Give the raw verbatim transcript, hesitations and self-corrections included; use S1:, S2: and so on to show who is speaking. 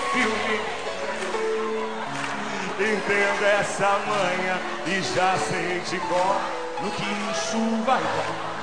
S1: filme. Entendo essa manha e já sei de cor no que isso vai dar.